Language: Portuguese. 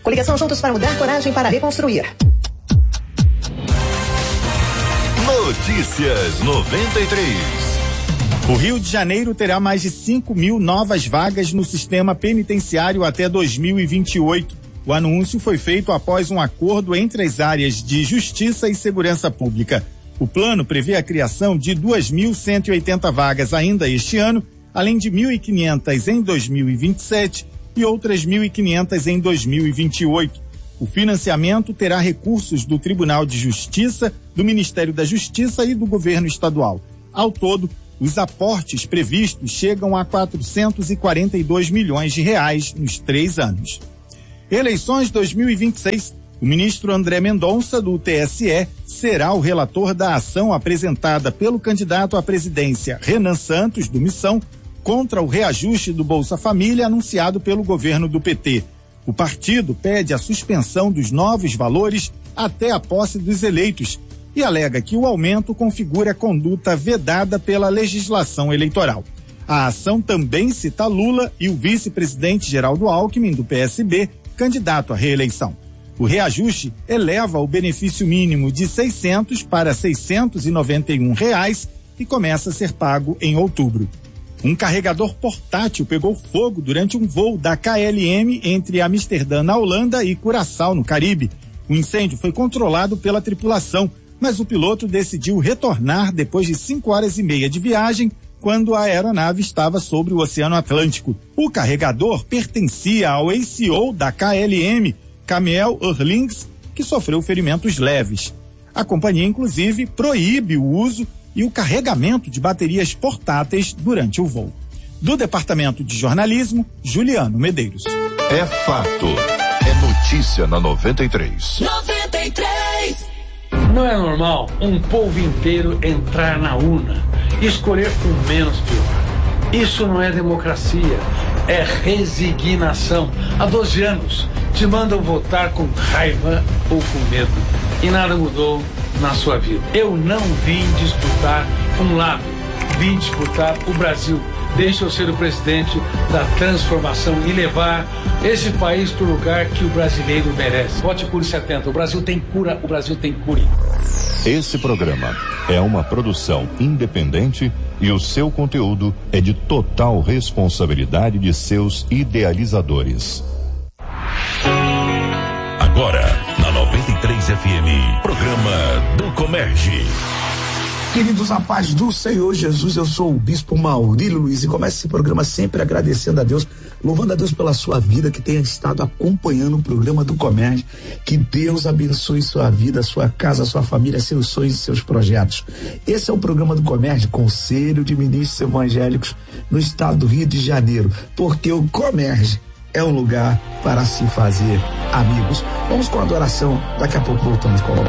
Coligação Juntos para Mudar, coragem para reconstruir. Notícias 93. O Rio de Janeiro terá mais de 5.000 novas vagas no sistema penitenciário até 2028. O anúncio foi feito após um acordo entre as áreas de Justiça e Segurança Pública. O plano prevê a criação de 2.180 vagas ainda este ano, além de 1.500 em 2027 e outras 1.500 em 2028. O financiamento terá recursos do Tribunal de Justiça, do Ministério da Justiça e do Governo Estadual. Ao todo, os aportes previstos chegam a 442 milhões de reais nos 3 anos. Eleições 2026. O ministro André Mendonça, do TSE, será o relator da ação apresentada pelo candidato à presidência Renan Santos, do Missão, contra o reajuste do Bolsa Família anunciado pelo governo do PT. O partido pede a suspensão dos novos valores até a posse dos eleitos e alega que o aumento configura conduta vedada pela legislação eleitoral. A ação também cita Lula e o vice-presidente Geraldo Alckmin, do PSB, candidato à reeleição. O reajuste eleva o benefício mínimo de R$600 para R$691 e começa a ser pago em outubro. Um carregador portátil pegou fogo durante um voo da KLM entre Amsterdã, na Holanda, e Curaçao, no Caribe. O incêndio foi controlado pela tripulação, mas o piloto decidiu retornar depois de 5 horas e meia de viagem, quando a aeronave estava sobre o Oceano Atlântico. O carregador pertencia ao ex-CEO da KLM, Kamel Eurlings, que sofreu ferimentos leves. A companhia, inclusive, proíbe o uso e o carregamento de baterias portáteis durante o voo. Do Departamento de Jornalismo, Juliano Medeiros. É fato. É notícia na 93. 93. Não é normal um povo inteiro entrar na urna e escolher o menos pior. Isso não é democracia, é resignação. Há 12 anos te mandam votar com raiva ou com medo e nada mudou na sua vida. Eu não vim disputar um lado, vim disputar o Brasil. Deixa eu ser o presidente da transformação e levar esse país para o lugar que o brasileiro merece. Vote Cure 70. O Brasil tem cura, o Brasil tem cure. Esse programa é uma produção independente e o seu conteúdo é de total responsabilidade de seus idealizadores. Agora, na 93 FM, programa do Comerge. Queridos, a paz do Senhor Jesus, eu sou o Bispo Maurílio Luiz e começo esse programa sempre agradecendo a Deus, louvando a Deus pela sua vida que tenha estado acompanhando o programa do Comerge. Que Deus abençoe sua vida, sua casa, sua família, seus sonhos e seus projetos. Esse é o programa do Comerge, Conselho de Ministros Evangélicos no estado do Rio de Janeiro, porque o Comerge é um lugar para se fazer amigos. Vamos com a adoração, daqui a pouco voltamos com